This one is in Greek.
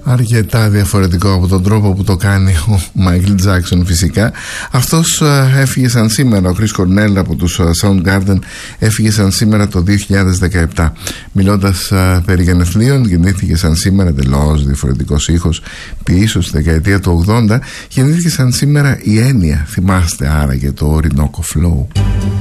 αρκετά διαφορετικό από τον τρόπο που το κάνει ο Μάικλ Τζάκσον φυσικά. Αυτός έφυγε σαν σήμερα, ο Chris Cornell από τους Soundgarden έφυγε σαν σήμερα το 2017. Μιλώντας περί γενεθλίων, γεννήθηκε σαν σήμερα, τελώς διαφορετικός ήχος, πίσω στη δεκαετία του 80, γεννήθηκε σαν σήμερα η Έννοια. Θυμάστε άραγε το Orinoco Flow.